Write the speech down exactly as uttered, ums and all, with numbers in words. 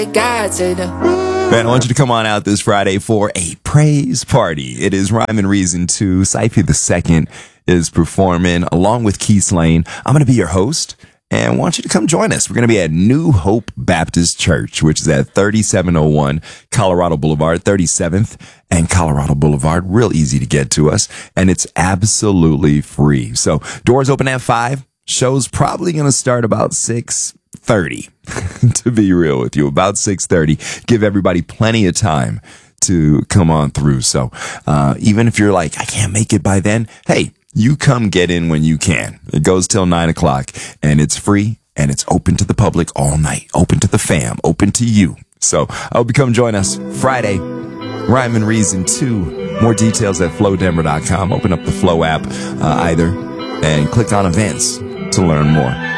God say the Man, I want you to come on out this Friday for a praise party. It is Rhyme and Reason two. Syfy the Second is performing along with Keith Lane. I'm going to be your host and want you to come join us. We're going to be at New Hope Baptist Church, which is at thirty-seven oh one Colorado Boulevard, thirty-seventh and Colorado Boulevard. Real easy to get to us, and it's absolutely free. So doors open at five. Show's probably going to start about six thirty, to be real with you, about six thirty. Give everybody plenty of time to come on through. So uh, even if you're like, I can't make it by then, hey, you come get in when you can. It goes till nine o'clock, and it's free, and it's open to the public all night, open to the fam, open to you. So I hope you come join us Friday, Rhyme and Reason two. More details at flow denver dot com. Open up the Flow app uh, either and click on events to learn more.